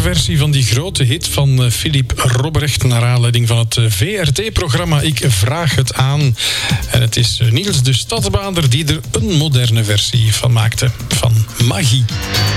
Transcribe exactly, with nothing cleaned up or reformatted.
versie van die grote hit van Philippe Robrecht naar aanleiding van het V R T-programma Ik Vraag Het Aan. En het is Niels de Stadsbader die er een moderne versie van maakte, van Magie.